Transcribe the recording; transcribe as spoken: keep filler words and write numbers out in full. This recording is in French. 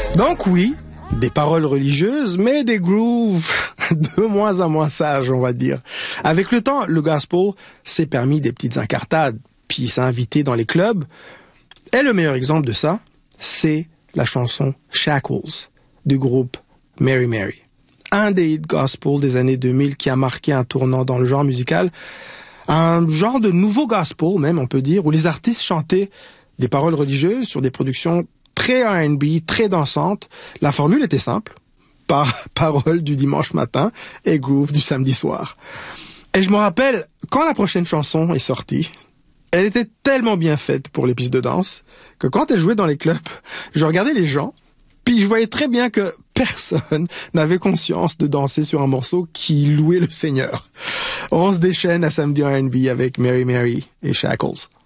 Donc oui, des paroles religieuses, mais des grooves de moins en moins sages, on va dire. Avec le temps, le gospel s'est permis des petites incartades, puis s'est invité dans les clubs. Et le meilleur exemple de ça, c'est la chanson Shackles du groupe Mary Mary. Un des hits gospel des années deux mille qui a marqué un tournant dans le genre musical. Un genre de nouveau gospel, même, on peut dire, où les artistes chantaient des paroles religieuses sur des productions très R and B, très dansantes. La formule était simple. Par paroles du dimanche matin et groove du samedi soir. Et je me rappelle, quand la prochaine chanson est sortie, elle était tellement bien faite pour les pistes de danse que quand elle jouait dans les clubs, je regardais les gens, puis je voyais très bien que personne n'avait conscience de danser sur un morceau qui louait le Seigneur. On se déchaîne à samedi R and B avec Mary Mary et Shackles.